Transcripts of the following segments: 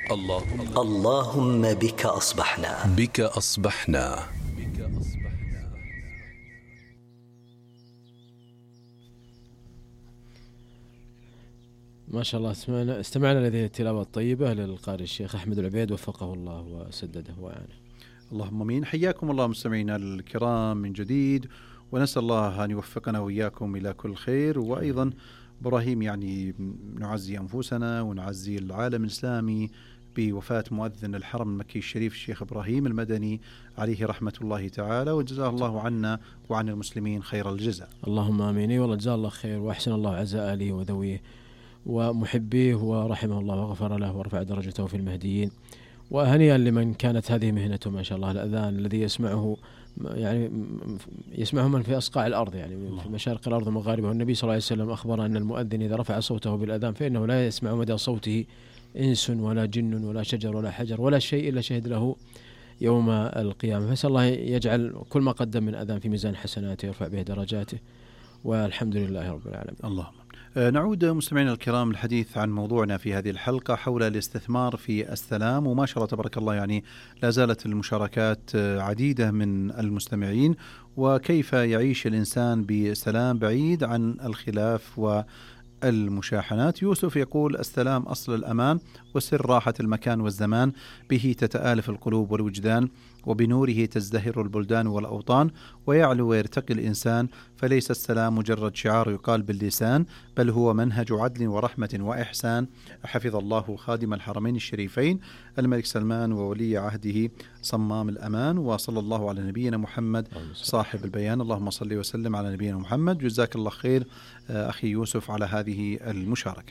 اللهم بك أصبحنا. ما شاء الله استمعنا لهذه التلاوة الطيبة للقارئ الشيخ أحمد العبيد وفقه الله وسدده وأعانه. اللهم امين. حياكم الله مستمعينا الكرام من جديد، ونسأل الله أن يوفقنا وإياكم إلى كل خير. وأيضا إبراهيم نعزي أنفسنا ونعزي العالم الإسلامي بوفاة مؤذن الحرم المكي الشريف الشيخ إبراهيم المدني عليه رحمة الله تعالى، وجزاه الله عنا وعن المسلمين خير الجزاء. اللهم آمين. والله جزاه الله خير وأحسن الله عزاء آله وذويه ومحبيه ورحمه الله وغفر له ورفع درجته في المهديين. وهنيئا لمن كانت هذه مهنته ما شاء الله، الأذان الذي يسمعه يسمعه من في أصقاع الأرض، في مشارق الأرض ومغاربها. والنبي صلى الله عليه وسلم أخبر أن المؤذن إذا رفع صوته بالأذان فإنه لا يسمع مدى صوته إنس ولا جن ولا شجر ولا حجر ولا شيء إلا شهد له يوم القيامة. فسأل الله يجعل كل ما قدم من أذان في ميزان حسناته يرفع به درجاته، والحمد لله رب العالمين. اللهم. نعود مستمعينا الكرام الحديث عن موضوعنا في هذه الحلقة حول الاستثمار في السلام. وما شاء الله تبارك الله لا زالت المشاركات عديدة من المستمعين، وكيف يعيش الإنسان بسلام بعيد عن الخلاف والمشاحنات. يوسف يقول: السلام أصل الأمان وسر راحة المكان والزمان، به تتآلف القلوب والوجدان، وبنوره تزدهر البلدان والأوطان، ويعلو ويرتقي الإنسان. فليس السلام مجرد شعار يقال باللسان، بل هو منهج عدل ورحمة وإحسان. حفظ الله خادم الحرمين الشريفين الملك سلمان وولي عهده صمام الأمان، وصلى الله على نبينا محمد صاحب البيان. اللهم صل وسلم على نبينا محمد. جزاك الله خير أخي يوسف على هذه المشاركة.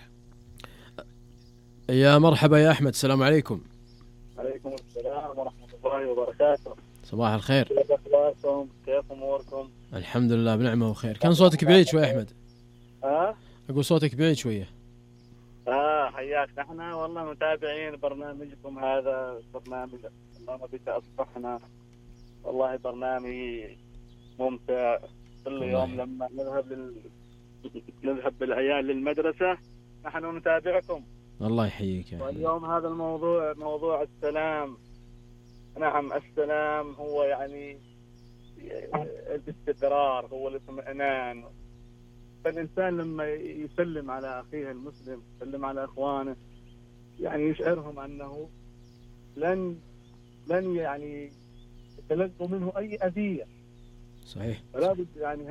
يا مرحبا يا أحمد، السلام عليكم. عليكم السلام ورحمة الله وبركاته. صباح الخير. كيف أخباركم؟ كيف أموركم؟ الحمد لله بنعمة وخير. كان صوتك بعيد شوي أحمد. أقول صوتك بعيد شوية. حياك. نحن والله متابعين برنامجكم هذا، برنامج اللهم بك أصبحنا. والله برنامج ممتع. كل يوم لما نذهب بالعيال للمدرسة نحن نتابعكم. الله يحييك. واليوم هذا الموضوع، موضوع السلام. نعم، السلام هو الاستقرار، هو الاطمئنان. فالإنسان لما يسلم على أخيه المسلم، يسلم على إخوانه، يشعرهم أنه لن يتلقوا منه أي أذية. صحيح. فلا بد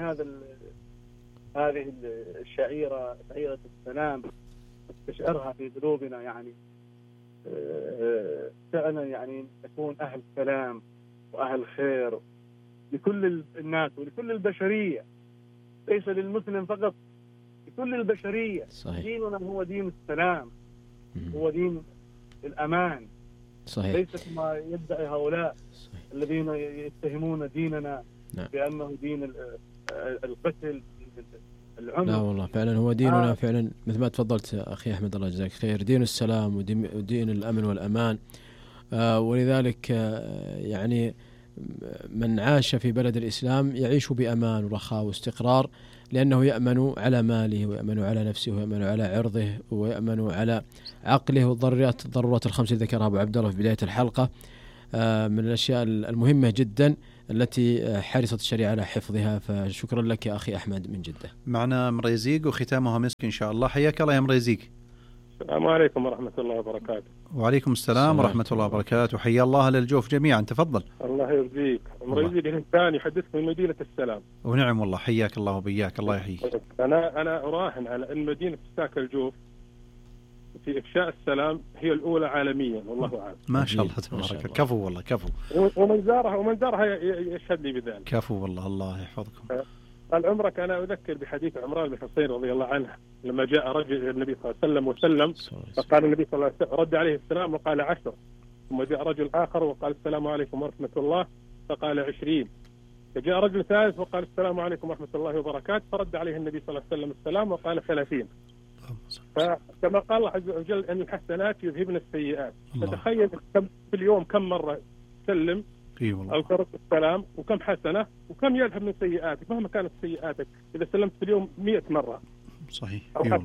هذه الشعيرة، شعيرة السلام، تشعرها في قلوبنا. فعلا نكون أهل سلام وأهل خير لكل الناس ولكل البشرية، ليس للمسلم فقط، لكل البشرية. صحيح. ديننا هو دين السلام، هو دين الأمان. صحيح. ليس كما يدعي هؤلاء. صحيح. الذين يتهمون ديننا بأنه دين القتل، العنف. لا والله فعلا هو ديننا فعلا مثل ما تفضلت أخي أحمد، الله يجزاك خير، دين السلام ودين الأمن والأمان. ولذلك من عاش في بلد الإسلام يعيش بأمان ورخاء واستقرار، لأنه يأمن على ماله ويأمن على نفسه ويأمن على عرضه ويأمن على عقله. والضرورات الخمس اللي ذكرها أبو عبد الله في بداية الحلقة من الأشياء المهمة جدا التي حرصت الشريعة على حفظها. فشكرا لك يا أخي أحمد من جدة. معنا مريزيق وختامها مسك إن شاء الله. حياك الله يا مريزيق. السلام عليكم ورحمة الله وبركاته. وعليكم السلام ورحمة الله وبركاته. حيا الله للجوف جميعا. تفضل. الله يرضيك. مريزيق الإنسان يحدث من مدينة السلام. ونعم والله. حياك الله وبياك. الله يحييك. أنا أراهن على أن مدينة ساك الجوف في إفشاء السلام هي الأولى عالميا، والله أعلم. ما شاء الله تبارك. كفو والله كفو. ومن زارها يشهد لي بذلك. كفو والله. الله يحفظكم. قال عمرك، أنا أذكر بحديث عمران بن حصين رضي الله عنه لما جاء رجل إلى النبي صلى الله عليه وسلم فقال النبي صلى الله عليه وسلم رد عليه السلام وقال 10. ثم جاء رجل آخر وقال السلام عليكم ورحمة الله فقال 20. فجاء رجل ثالث وقال السلام عليكم ورحمة الله وبركاته فرد عليه النبي صلى الله عليه وسلم السلام وقال 30. فكما قال الله عز وجل أن الحسنات يذهبن السيئات. فتخيل في اليوم كم مرة تسلم أو ترد السلام، وكم حسنة وكم يذهب من سيئاتك مهما كانت سيئاتك إذا سلمت في اليوم 100 مرة. صحيح.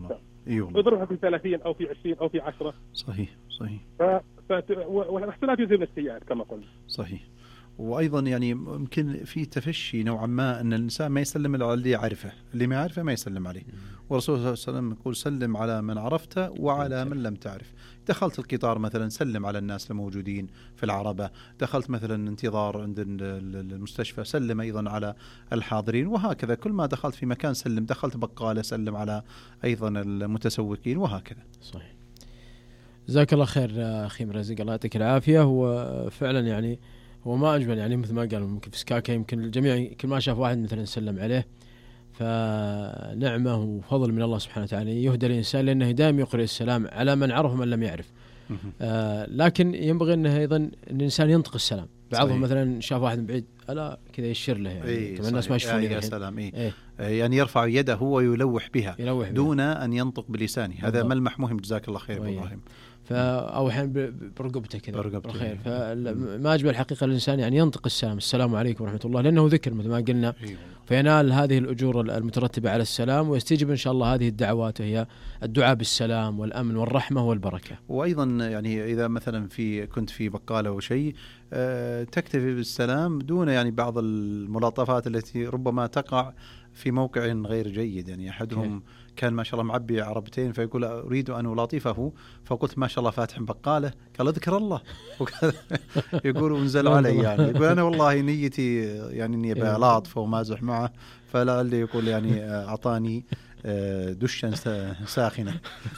اضربها في 30 أو في 20 أو في 10. صحيح. والحسنات يذهبن السيئات كما قلنا. صحيح. وأيضا يعني ممكن في تفشي نوعا ما أن الإنسان ما يسلم على اللي يعرفه، اللي ما يعرفه ما يسلم عليه. والرسول صلى الله عليه وسلم يقول سلم على من عرفته وعلى من لم تعرف. دخلت القطار مثلا سلم على الناس الموجودين في العربة، دخلت مثلا انتظار عند المستشفى سلم أيضا على الحاضرين، وهكذا كل ما دخلت في مكان سلم، دخلت بقالة سلم على أيضا المتسوقين، وهكذا. صحيح. جزاك الله خير أخي مرزق، الله يعطيك العافية. هو فعلا يعني هو ما أجمل، يعني مثل ما قال ممكن في سكاكة يمكن الجميع كل ما شاف واحد مثلا سلم عليه، فنعمة وفضل من الله سبحانه وتعالى يهدى الإنسان لأنه دائما يقرأ السلام على من عرف ومن لم يعرف. لكن ينبغي أنه أيضا أن الإنسان ينطق السلام. بعضهم مثلا شاف واحد من بعيد ألا كذا يشير له، يعني طبعا الناس ما يشوفون. يا سلام. يعني يرفع يده ويلوح بها دون أن ينطق بلسانه. هذا ملمح مهم. جزاك الله خير إبراهيم. أو أحيانا برقبته كذا بالخير. فما أجمل الحقيقة الإنسان يعني ينطق السلام عليكم ورحمة الله، لأنه ذكر مثل ما قلنا، فينال هذه الأجور المترتبة على السلام، ويستجب إن شاء الله هذه الدعوات، وهي الدعاء بالسلام والأمن والرحمة والبركة. وأيضا يعني إذا مثلا كنت في بقالة أو شيء تكتفي بالسلام دون يعني بعض الملاطفات التي ربما تقع في موقع غير جيد. يعني أحدهم كان ما شاء الله معبي عربتين فيقول أريد أن ألاطفه، فقلت ما شاء الله فاتح بقالة، قال اذكر الله يقول ونزل علي، يعني يقول أنا والله نيتي يعني إني بلاطفه ومازح معه، فلعلي يقول يعني أعطاني دشا ساخنة.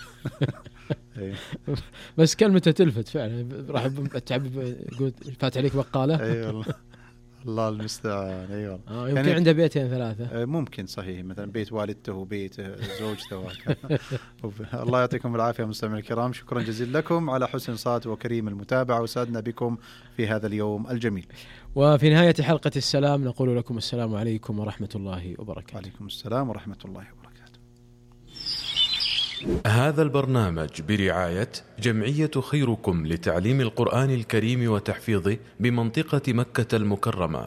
بس كلمته تلفت فعلا، راح تعب يقول فاتح عليك بقالة. أي والله الله المستعان. ايوه يمكن يعني عنده بيتين ثلاثة ممكن. صحيح. مثلا بيت والدته وبيت زوجته. الله يعطيكم العافية مستمعينا الكرام، شكرا جزيلا لكم على حسن صوت وكريم المتابعة، وسعدنا بكم في هذا اليوم الجميل. وفي نهاية حلقة السلام نقول لكم السلام عليكم ورحمة الله وبركاته. وعليكم السلام ورحمة الله وبركاته. هذا البرنامج برعاية جمعية خيركم لتعليم القرآن الكريم وتحفيظه بمنطقة مكة المكرمة.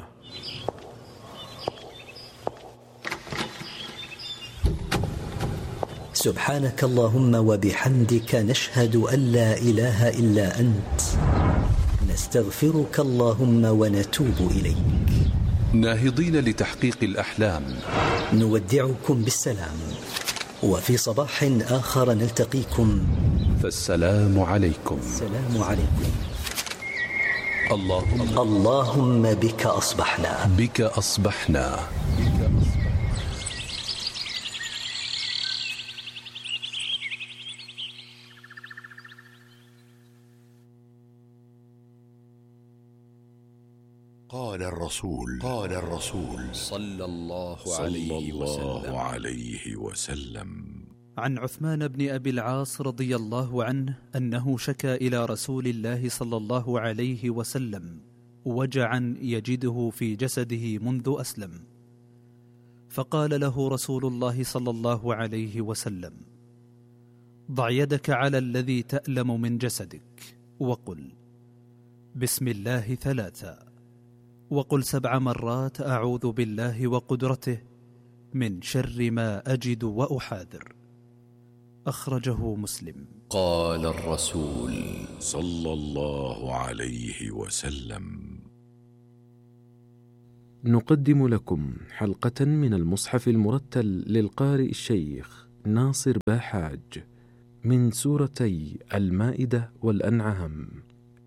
سبحانك اللهم وبحمدك، نشهد أن لا إله إلا أنت، نستغفرك اللهم ونتوب إليك. ناهضين لتحقيق الأحلام، نودعكم بالسلام، وفي صباح آخر نلتقيكم، فالسلام عليكم. السلام عليكم. اللهم بك أصبحنا، بك أصبحنا. قال الرسول صلى الله عليه وسلم عن عثمان بن أبي العاص رضي الله عنه أنه شكى إلى رسول الله صلى الله عليه وسلم وجعا يجده في جسده منذ أسلم، فقال له رسول الله صلى الله عليه وسلم: ضع يدك على الذي تألم من جسدك، وقل بسم الله 3، وقل 7 مرات أعوذ بالله وقدرته من شر ما أجد وأحاذر. أخرجه مسلم. قال الرسول صلى الله عليه وسلم. نقدم لكم حلقة من المصحف المرتل للقارئ الشيخ ناصر باحاج من سورتي المائدة والأنعام.